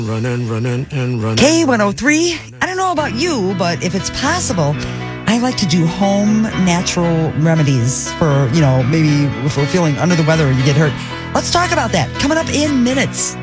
K103, I don't know about you, but if it's possible, I like to do home natural remedies for, maybe if we're feeling under the weather or you get hurt. Let's talk about that. Coming up in minutes.